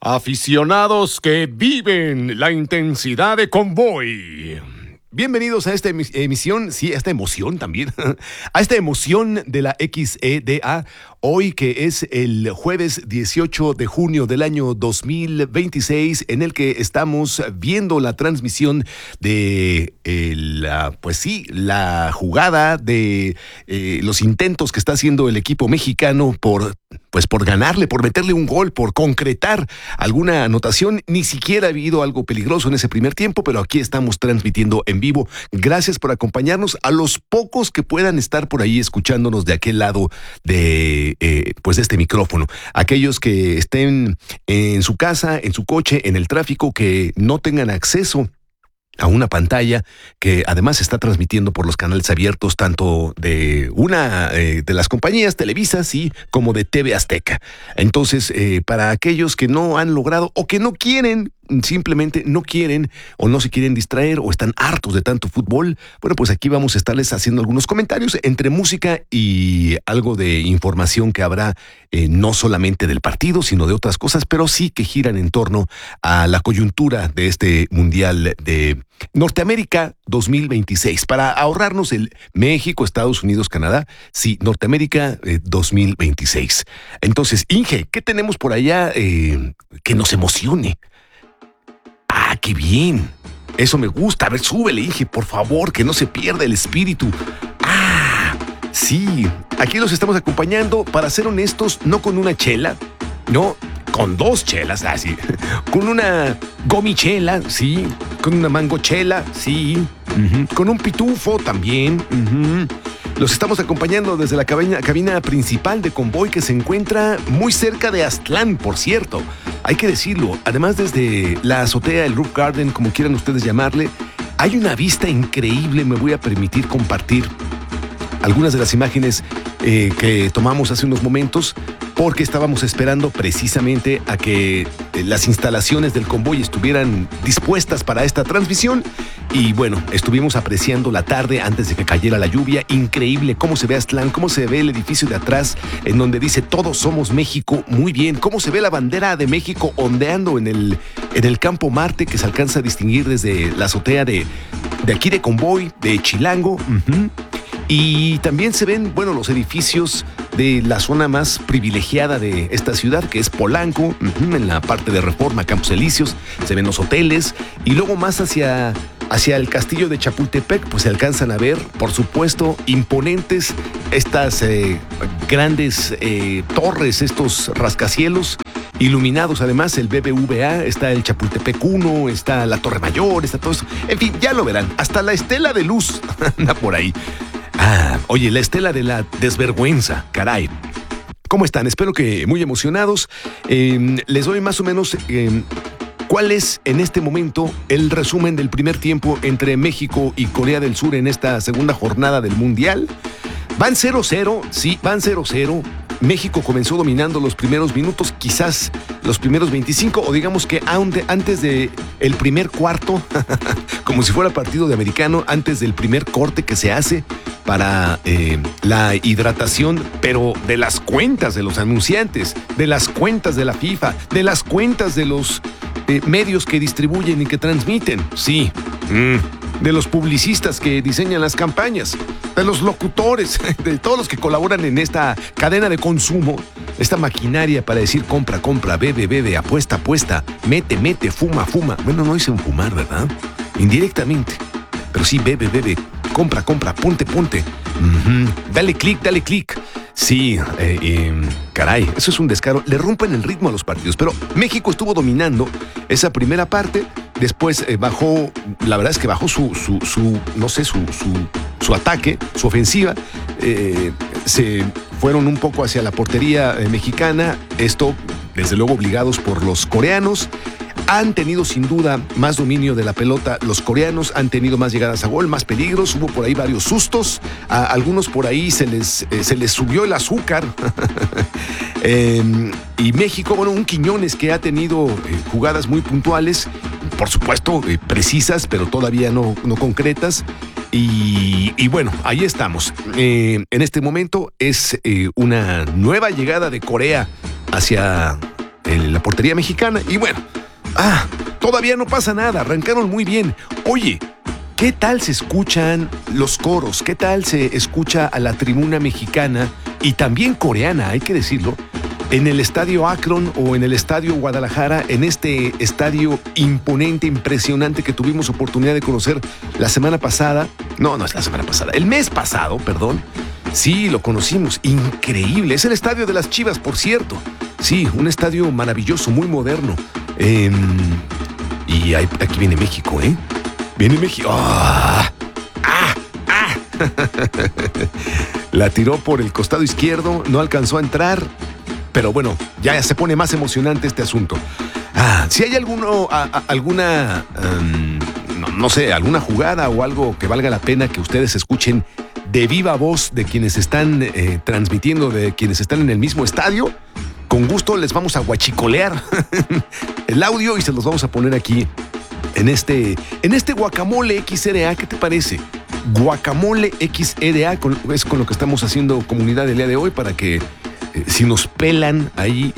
Aficionados que viven la intensidad de Convoy. Bienvenidos a esta emisión, sí, a esta emoción también, a esta emoción de la XEDA, hoy que es el jueves 18 de junio del año 2026, en el que estamos viendo la transmisión de la jugada de los intentos que está haciendo el equipo mexicano por ganarle, por meterle un gol, por concretar alguna anotación. Ni siquiera ha habido algo peligroso en ese primer tiempo, pero aquí estamos transmitiendo en vivo. Gracias por acompañarnos. A los pocos que puedan estar por ahí escuchándonos de aquel lado de este micrófono. Aquellos que estén en su casa, en su coche, en el tráfico, que no tengan acceso a una pantalla que además está transmitiendo por los canales abiertos tanto de una de las compañías Televisa, sí, como de TV Azteca. Entonces, para aquellos que no han logrado o que no quieren, simplemente no quieren o no se quieren distraer o están hartos de tanto fútbol, bueno, pues aquí vamos a estarles haciendo algunos comentarios entre música y algo de información que habrá no solamente del partido, sino de otras cosas, pero sí que giran en torno a la coyuntura de este Mundial de Norteamérica 2026, para ahorrarnos el México, Estados Unidos, Canadá, sí, Norteamérica 2026. Entonces, Inge, ¿qué tenemos por allá que nos emocione? ¡Ah, qué bien! Eso me gusta. A ver, súbele, Inge, por favor, que no se pierda el espíritu. ¡Ah! Sí, aquí los estamos acompañando, para ser honestos, no con una chela, no, con dos chelas, sí. Con una gomichela, sí. Con una mangochela, sí. Con un pitufo también. Los estamos acompañando desde la cabina principal de Convoy, que se encuentra muy cerca de Aztlán, por cierto. Hay que decirlo. Además, desde la azotea, el roof garden, como quieran ustedes llamarle, hay una vista increíble. Me voy a permitir compartir algunas de las imágenes que tomamos hace unos momentos, porque estábamos esperando precisamente a que las instalaciones del Convoy estuvieran dispuestas para esta transmisión. Y bueno, estuvimos apreciando la tarde antes de que cayera la lluvia. Increíble cómo se ve Aztlán, cómo se ve el edificio de atrás en donde dice "Todos somos México". Muy bien, cómo se ve la bandera de México ondeando en el campo Marte, que se alcanza a distinguir desde la azotea de aquí de Convoy, de Chilango. Y también se ven, bueno, los edificios de la zona más privilegiada de esta ciudad, que es Polanco, en la parte de Reforma, Campos Elíseos, se ven los hoteles, y luego más hacia el castillo de Chapultepec, pues se alcanzan a ver, por supuesto, imponentes estas grandes torres, estos rascacielos, iluminados además, el BBVA, está el Chapultepec 1, está la Torre Mayor, está todo eso. En fin, ya lo verán, hasta la estela de luz anda por ahí. Oye, la estela de la desvergüenza, caray. ¿Cómo están? Espero que muy emocionados. Les doy más o menos cuál es en este momento el resumen del primer tiempo entre México y Corea del Sur en esta segunda jornada del Mundial. Van 0-0, sí, van 0-0. México comenzó dominando los primeros minutos, quizás los primeros 25, o digamos que antes de el primer cuarto, como si fuera partido de americano, antes del primer corte que se hace para la hidratación, pero de las cuentas de los anunciantes, de las cuentas de la FIFA, de las cuentas de los medios que distribuyen y que transmiten, sí, de los publicistas que diseñan las campañas, de los locutores, de todos los que colaboran en esta cadena de consumo, esta maquinaria para decir compra, compra, bebe, bebe, apuesta, apuesta, mete, mete, fuma, fuma. Bueno, no dicen fumar, ¿verdad? Indirectamente. Pero sí, bebe, bebe, compra, compra, ponte, ponte. Dale clic, dale clic. Sí, caray, eso es un descaro. Le rompen el ritmo a los partidos, pero México estuvo dominando esa primera parte. Después bajó, la verdad es que bajó su ataque, su ofensiva. Se fueron un poco hacia la portería mexicana. Esto, desde luego, obligados por los coreanos. Han tenido sin duda más dominio de la pelota los coreanos, han tenido más llegadas a gol, más peligros, hubo por ahí varios sustos, a algunos por ahí se les subió el azúcar. Y México, bueno, un Quiñones que ha tenido jugadas muy puntuales, por supuesto precisas, pero todavía no concretas. Y bueno, ahí estamos. En este momento es una nueva llegada de Corea hacia la portería mexicana. Y bueno, todavía no pasa nada, arrancaron muy bien. Oye, ¿qué tal se escuchan los coros? ¿Qué tal se escucha a la tribuna mexicana y también coreana, hay que decirlo, en el estadio Akron o en el estadio Guadalajara, en este estadio imponente, impresionante que tuvimos oportunidad de conocer la semana pasada? No es la semana pasada, el mes pasado, perdón. Sí, lo conocimos, increíble. Es el estadio de las Chivas, por cierto. Sí, un estadio maravilloso, muy moderno. Y aquí viene México, ¿eh? Viene México. La tiró por el costado izquierdo, no alcanzó a entrar. Pero bueno, ya se pone más emocionante este asunto. Si hay alguna jugada o algo que valga la pena que ustedes escuchen de viva voz de quienes están transmitiendo, de quienes están en el mismo estadio, con gusto les vamos a guachicolear el audio y se los vamos a poner aquí en este Guacamole XRA. ¿Qué te parece? Guacamole XRA es con lo que estamos haciendo comunidad el día de hoy, para que si nos pelan ahí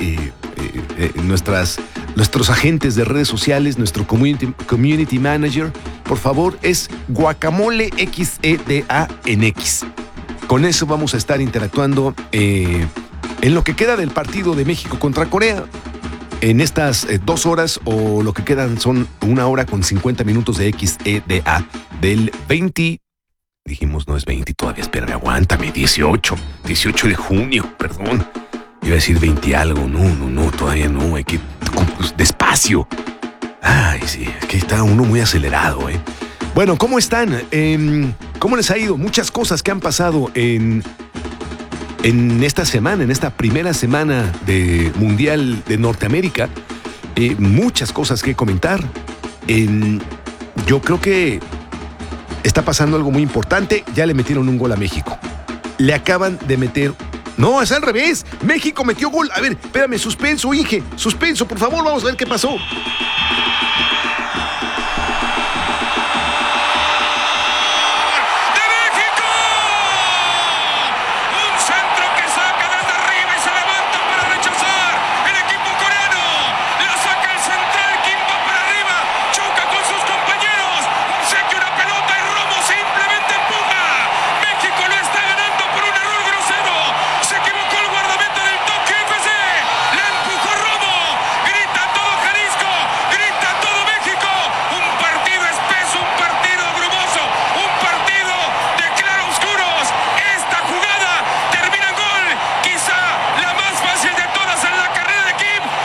nuestros agentes de redes sociales, nuestro community manager, por favor, es Guacamole XEDA en X. Con eso vamos a estar interactuando en lo que queda del partido de México contra Corea. En estas 2 horas, o lo que quedan son 1 hora con 50 minutos de XEDA del 20. Dijimos, no es 20 todavía, espérame, aguántame, 18 de junio, perdón. Iba a decir 20 algo, no, todavía no, hay que despacio. Ay, sí, es que está uno muy acelerado, ¿eh? Bueno, ¿cómo están? ¿Cómo les ha ido? Muchas cosas que han pasado en esta semana, en esta primera semana de Mundial de Norteamérica. Muchas cosas que comentar. Yo creo que está pasando algo muy importante. Ya le metieron un gol a México. Le acaban de meter... No, es al revés. México metió gol. A ver, espérame, suspenso, Inge. Suspenso, por favor, vamos a ver qué pasó.